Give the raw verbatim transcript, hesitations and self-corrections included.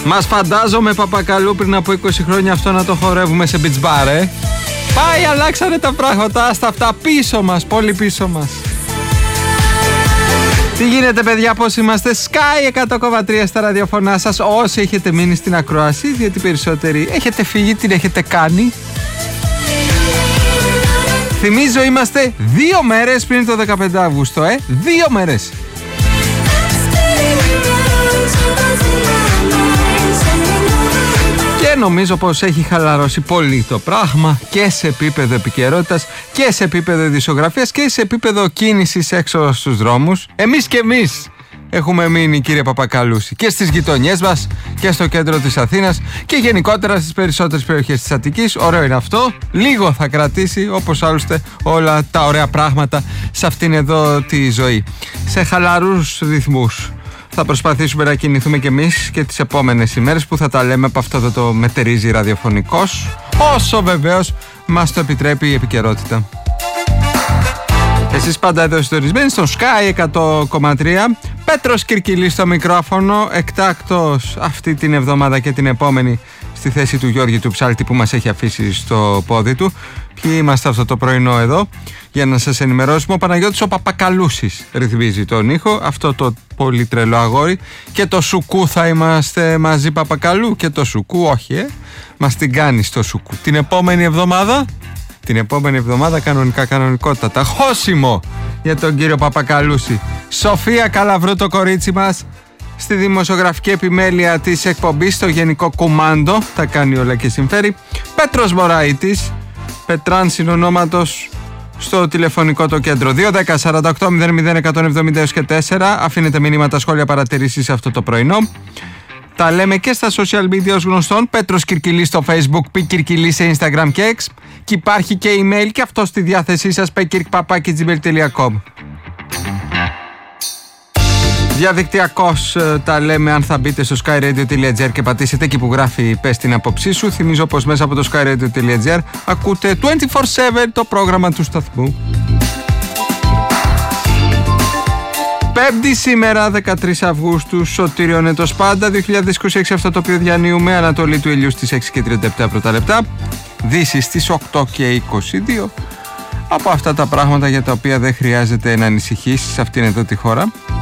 Μας φαντάζομαι Παπακαλού πριν από είκοσι χρόνια αυτό να το χορεύουμε σε beach bar, ε. Πάει, αλλάξανε τα πράγματα, στα αυτά πίσω μας, πολύ πίσω μας. Τι γίνεται παιδιά, πώς είμαστε? Sky εκατό κόμμα τρία στα ραδιοφωνά σας. Όσοι έχετε μείνει στην ακρόαση, γιατί περισσότεροι έχετε φύγει, την έχετε κάνει. Θυμίζω είμαστε δύο μέρες πριν το δεκαπέντε Αυγούστου, ε. Δύο μέρες. Και νομίζω πως έχει χαλαρώσει πολύ το πράγμα και σε επίπεδο επικαιρότητας και σε επίπεδο ειδησιογραφίας και σε επίπεδο κίνησης έξω στους δρόμους. Εμείς και εμείς έχουμε μείνει, κύριε Παπακαλούση, και στις γειτονιές μας και στο κέντρο της Αθήνας και γενικότερα στις περισσότερες περιοχές της Αττικής. Ωραίο είναι αυτό. Λίγο θα κρατήσει, όπως άλλωστε όλα τα ωραία πράγματα σε αυτήν εδώ τη ζωή. Σε χαλαρούς ρυθμούς θα προσπαθήσουμε να κινηθούμε κι εμείς και τις επόμενες ημέρες, που θα τα λέμε από αυτό εδώ το μετερίζει ραδιοφωνικός, όσο βεβαίως μας το επιτρέπει η επικαιρότητα. Εσείς πάντα εδώ συντονισμένοι στο Sky εκατό κόμμα τρία. Πέτρος Κυρκυλής στο μικρόφωνο, εκτάκτος αυτή την εβδομάδα και την επόμενη στη θέση του Γιώργη του Ψάλτη, που μας έχει αφήσει στο πόδι του. Ποιοι είμαστε αυτό το πρωινό εδώ για να σας ενημερώσουμε? Ο Παναγιώτης ο Παπακαλούσης ρυθμίζει τον ήχο, αυτό το πολύ τρελό αγόρι. Και το Σουκού θα είμαστε μαζί, Παπακαλού? Και το Σουκού όχι, ε. Μας την κάνει στο Σουκού. Την επόμενη εβδομάδα, την επόμενη εβδομάδα κανονικά, κανονικότατα. Χώσιμο για τον κύριο Παπακαλούση. Σοφία Καλαβρού το κορίτσι μας στη δημοσιογραφική επιμέλεια της εκπομπής, στο γενικό κουμάντο, τα κάνει όλα και συμφέρει. Πέτρος Μωράητης, Πετράν συνονόματος, στο τηλεφωνικό το κέντρο δύο ένα μηδέν σαράντα οκτώ μηδέν μηδέν εκατόν εβδομήντα έως και τέσσερα. Αφήνετε μηνύματα, σχόλια, παρατηρήσεις αυτό το πρωινό. Τα λέμε και στα social media ως γνωστόν. Πέτρος Κυρκυλής στο Facebook, Π Κυρκυλής σε Instagram και X. Και υπάρχει και email και αυτό στη διάθεσή σας, π κυρκ παπάκι τζιμέιλ τελεία κομ. Διαδικτυακώς τα λέμε αν θα μπείτε στο skyradio τελεία gr και πατήσετε εκεί που γράφει «Πες την άποψή σου». Θυμίζω πως μέσα από το skyradio τελεία gr ακούτε είκοσι τέσσερις επτά το πρόγραμμα του σταθμού. Πέμπτη σήμερα, δεκατρείς Αυγούστου, Σωτήριο Νέτος πάντα, δύο χιλιάδες είκοσι έξι, αυτό το οποίο διανύουμε. Ανατολή του ηλιού στις έξι και τριάντα επτά πρώτα λεπτά, Δύση στις οκτώ και είκοσι δύο. Από αυτά τα πράγματα για τα οποία δεν χρειάζεται να ανησυχείς σε αυτήν εδώ τη χώρα.